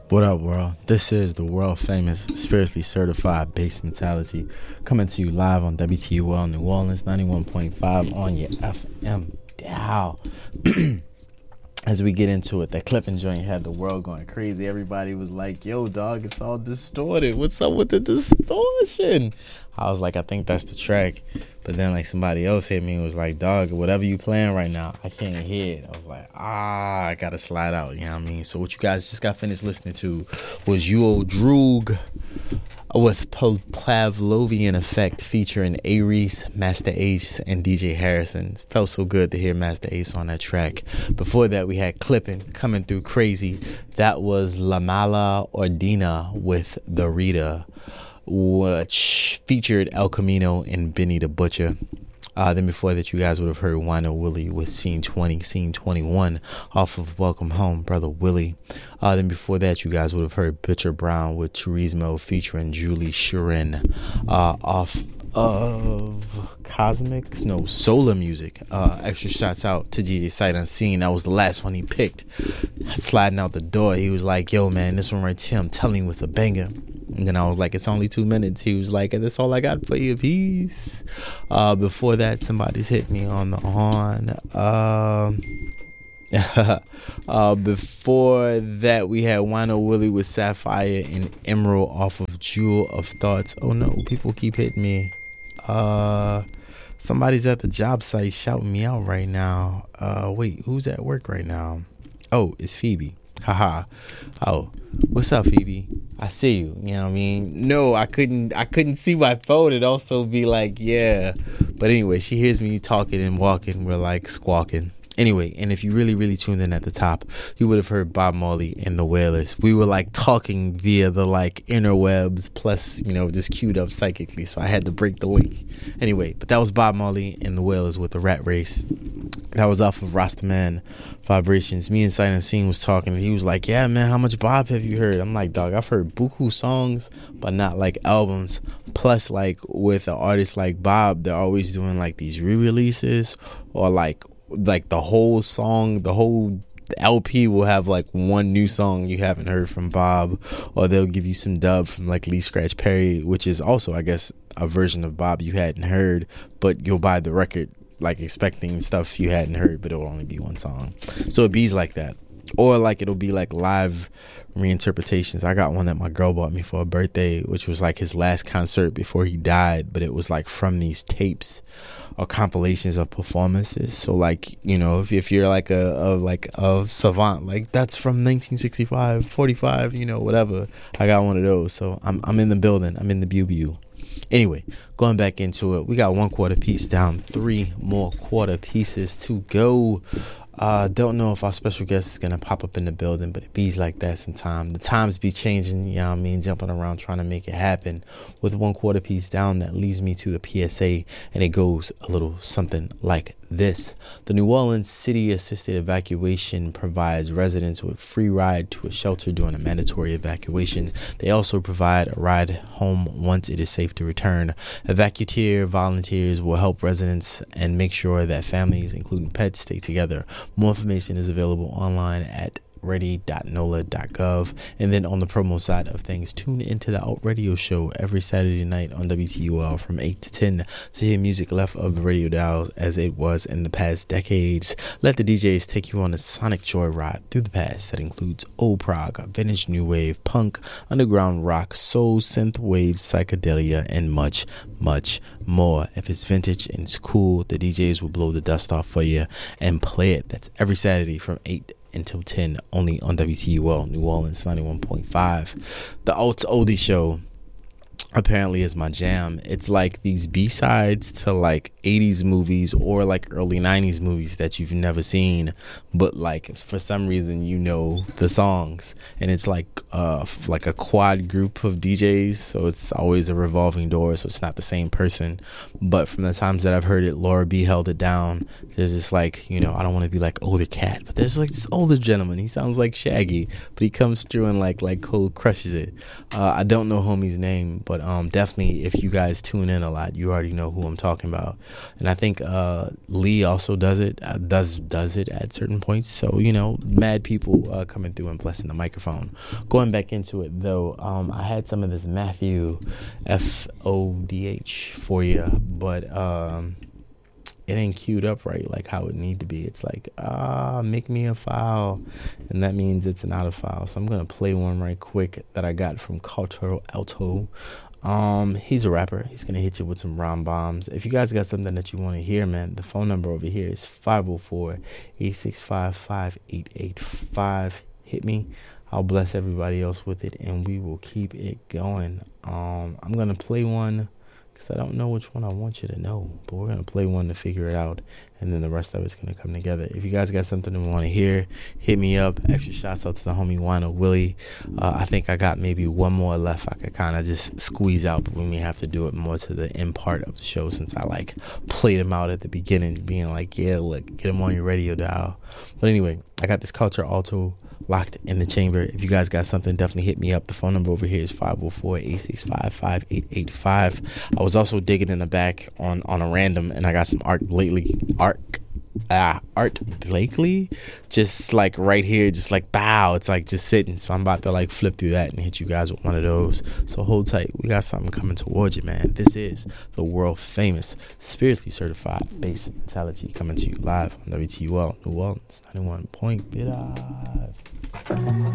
What up, world? This is the world famous, spiritually certified bass mentality coming to you live on WTUL New Orleans 91.5 on your FM dial. As we get into it, that clipping joint had the world going crazy. Everybody was like, yo, dog, it's all distorted. What's up with the distortion? I was like, I think that's the track. But then, like, somebody else hit me and was like, dog, whatever you playing right now, I can't hear it. I was like, I got to slide out, you know what I mean? So what you guys just got finished listening to was Yuo Droog with Pavlovian Effect featuring Aries, Master Ace, and DJ Harrison. It felt so good to hear Master Ace on that track. Before that, we had Clippin' coming through crazy. That was La Mala Ordina with The Rita, which featured El Camino and Benny the Butcher. Then before that, you guys would have heard Wino Willie with Scene 20, Scene 21 off of Welcome Home, Brother Willie. Then before that, you guys would have heard Butcher Brown with Turismo featuring Julie Sharin off of Solar Music. Extra shots out to DJ Sight Unseen. That was the last one he picked. Sliding out the door, he was like, yo, man, this one right here, I'm telling you, it's a banger. And then I was like, it's only 2 minutes. He was like, that's all I got for you. Peace. Before that, somebody's hit me on the horn. Before that, we had Wino Willie with Sapphire and Emerald off of Jewel of Thoughts. Oh no, people keep hitting me. Somebody's at the job site shouting me out right now. Wait, who's at work right now? Oh, it's Phoebe. Haha. Oh, what's up, Phoebe? I see you. You know what I mean? No, I couldn't see my phone and also be like, yeah. But anyway, she hears me talking and walking. We're like squawking. Anyway, and if you really tuned in at the top, you would have heard Bob Marley and the Wailers. We were like talking via the like interwebs plus, just queued up psychically. So I had to break the link. Anyway, but that was Bob Marley and the Wailers with the Rat Race. That was off of Rastaman Vibrations. Me and Sight Unseen was talking and he was like, yeah, man, how much Bob have you heard? I'm like, dog, I've heard buku songs, but not like albums. Plus, like with an artist like Bob, they're always doing like these re-releases or like the whole song, the whole LP will have like one new song you haven't heard from Bob, or they'll give you some dub from like Lee Scratch Perry, which is also, I guess, a version of Bob you hadn't heard, but you'll buy the record like expecting stuff you hadn't heard, but it'll only be one song. So it bees like that. Or like it'll be like live reinterpretations. I got one that my girl bought me for a birthday, which was like his last concert before he died, but it was like from these tapes or compilations of performances. So like, if you're like a savant, like that's from 1965, 45, whatever. I got one of those. So I'm in the building. I'm in the BU. Anyway, going back into it, we got 1 quarter piece down, 3 more quarter pieces to go. Don't know if our special guest is gonna pop up in the building, but it bees like that sometime. The times be changing, jumping around trying to make it happen. With 1 quarter piece down, that leads me to the PSA, and it goes a little something like this. The New Orleans City Assisted Evacuation provides residents with free ride to a shelter during a mandatory evacuation. They also provide a ride home once it is safe to return. Evacueer volunteers will help residents and make sure that families, including pets, stay together. More information is available online at ready.nola.gov. And then on the promo side of things, tune into the Out Radio Show every Saturday night on WTUL from 8 to 10 to hear music left of the radio dials as it was in the past decades. Let the DJs take you on a sonic joyride through the past that includes old prog, vintage new wave, punk, underground rock, soul, synth wave, psychedelia, and much, much more. If it's vintage and it's cool, the DJs will blow the dust off for you and play it. That's every Saturday from 8 until 10, only on WTUL New Orleans 91.5. The Alt Oldie Show apparently is my jam. It's like these B-sides to like 80s movies or like early 90s movies that you've never seen, but like for some reason the songs, and it's like a quad group of DJs, so it's always a revolving door, so it's not the same person. But from the times that I've heard it, Laura B held it down. There's this like, I don't want to be like older cat, but there's like this older gentleman. He sounds like Shaggy, but he comes through and like cold crushes it. I don't know homie's name, but but definitely if you guys tune in a lot, you already know who I'm talking about. And I think Lee also does it at certain points. So mad people coming through and blessing the microphone. Going back into it though, I had some of this Matthew FODH for you, but it ain't queued up right like how it need to be. It's like, make me a file, and that means it's not a file. So I'm gonna play one right quick that I got from Cultural Alto. He's a rapper. He's gonna hit you with some rhyme bombs. If you guys got something that you want to hear, man, the phone number over here is 504-865-5885. Hit me. I'll bless everybody else with it, and we will keep it going. I'm gonna play one because I don't know which one I want you to know, but we're going to play one to figure it out, and then the rest of it's going to come together. If you guys got something you want to hear, hit me up. Extra shouts out to the homie Wino Willie. I think I got maybe one more left I could kind of just squeeze out, but we may have to do it more to the end part of the show since I played him out at the beginning, being like, yeah, look, get him on your radio dial. But anyway, I got this Culture Alto locked in the chamber. If you guys got something, definitely hit me up. The phone number over here is 504-865-5885. I was also digging in the back on a random, and I got some Art Blakely, just right here, just bow. It's just sitting. So I'm about to flip through that and hit you guys with one of those. So hold tight. We got something coming towards you, man. This is the world famous, spiritually certified Bass Mentality coming to you live on WTUL New Orleans 91.5.